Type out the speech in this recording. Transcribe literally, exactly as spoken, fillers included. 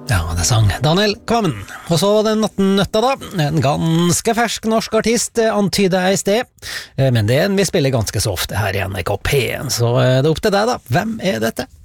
Ja, det sang Daniel Kvammen. Og så den nattennøtta da, en ganske fersk norsk artist, antyder jeg i sted, men det er en vi spiller ganske så ofte her i N R K P en, så det er opp til deg da, hvem er dette?